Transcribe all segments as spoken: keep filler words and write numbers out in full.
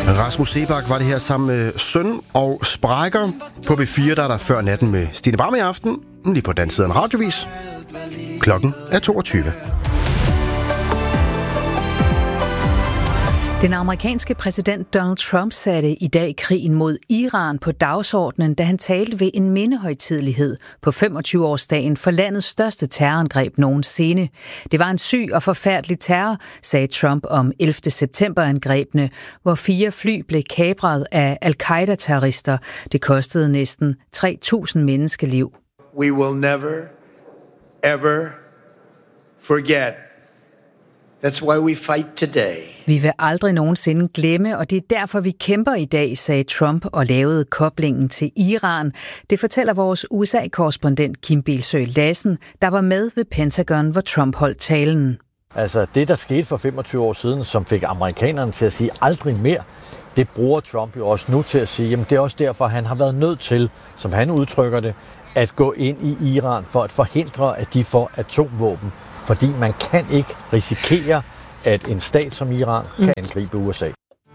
Rasmus Seebach var det her sammen med Søn og Sprækker. På B fire, der er der før natten med Stine Bram i aften. Lige på den side af en radiovis. Klokken er toogtyve. Den amerikanske præsident Donald Trump satte i dag krigen mod Iran på dagsordenen, da han talte ved en mindehøjtidelighed på femogtyve-årsdagen for landets største terrorangreb nogensinde. Det var en syg og forfærdelig terror, sagde Trump om ellevte september-angrebene, hvor fire fly blev kapret af al-Qaida-terrorister. Det kostede næsten tre tusind menneskeliv. We will never, ever forget. That's why we fight today. Vi vil aldrig nogensinde glemme, og det er derfor, vi kæmper i dag, sagde Trump og lavede koblingen til Iran. Det fortæller vores U S A-korrespondent Kim Bilsøe Lassen, der var med ved Pentagon, hvor Trump holdt talen. Altså det, der skete for femogtyve år siden, som fik amerikanerne til at sige aldrig mere, det bruger Trump jo også nu til at sige, jamen det er også derfor, han har været nødt til, som han udtrykker det, at gå ind i Iran for at forhindre, at de får atomvåben. Fordi man kan ikke risikere, at en stat som Iran kan angribe U S A.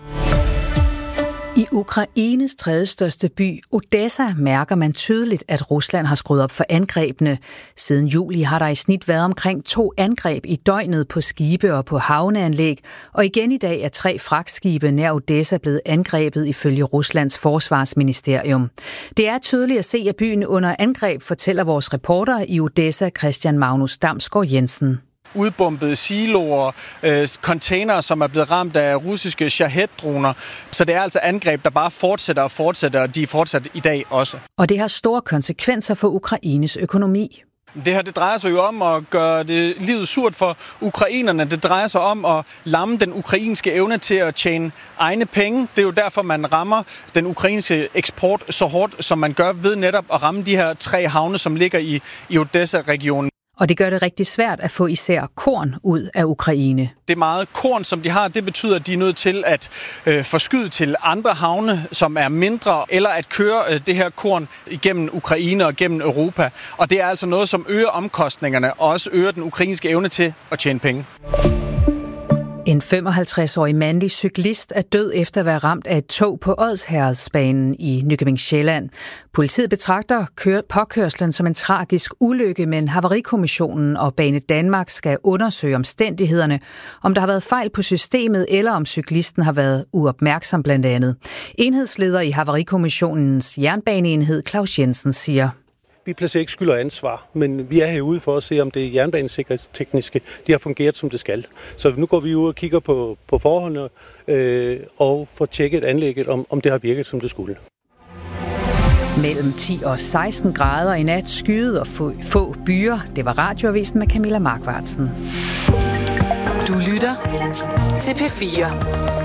I Ukraines tredje største by, Odessa, mærker man tydeligt, at Rusland har skruet op for angrebene. Siden juli har der i snit været omkring to angreb i døgnet på skibe og på havneanlæg, og igen i dag er tre fragtskibe nær Odessa blevet angrebet ifølge Ruslands forsvarsministerium. Det er tydeligt at se, at byen under angreb, fortæller vores reporter i Odessa, Christian Magnus Damsgaard Jensen. Udbombede siloer, øh, containere, som er blevet ramt af russiske Shahed-droner. Så det er altså angreb, der bare fortsætter og fortsætter, og de er fortsat i dag også. Og det har store konsekvenser for Ukraines økonomi. Det her, det drejer sig jo om at gøre det livet surt for ukrainerne. Det drejer sig om at lamme den ukrainske evne til at tjene egne penge. Det er jo derfor, man rammer den ukrainske eksport så hårdt, som man gør ved netop at ramme de her tre havne, som ligger i, i Odessa-regionen. Og det gør det rigtig svært at få især korn ud af Ukraine. Det meget korn, som de har, det betyder, at de er nødt til at øh, forskyde til andre havne, som er mindre, eller at køre øh, det her korn igennem Ukraine og gennem Europa. Og det er altså noget, som øger omkostningerne og også øger den ukrainske evne til at tjene penge. En femoghalvtreds-årig mandlig cyklist er død efter at være ramt af et tog på Odsherredsbanen i Nykøbing Sjælland. Politiet betragter påkørslen som en tragisk ulykke, men Havarikommissionen og Bane Danmark skal undersøge omstændighederne, om der har været fejl på systemet, eller om cyklisten har været uopmærksom blandt andet. Enhedsleder i Havarikommissionens jernbaneenhed, Claus Jensen, siger: Vi placerer ikke skyld og ansvar, men vi er herude for at se, om det jernbanesikkerhedstekniske de har fungeret, som det skal. Så nu går vi ud og kigger på, på forholdene øh, og får tjekket anlægget, om, om det har virket, som det skulle. Mellem ti og seksten grader i nat, skyet og få, få byer. Det var Radioavisen med Camilla Markvartsen. Du lytter til P fire.